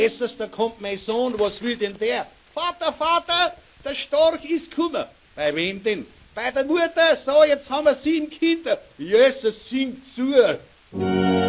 Jesus, da kommt mein Sohn, was will denn der? Vater, Vater, der Storch ist gekommen. Bei wem denn? Bei der Mutter. So, jetzt haben wir 7 Kinder. Jesus, sing zu.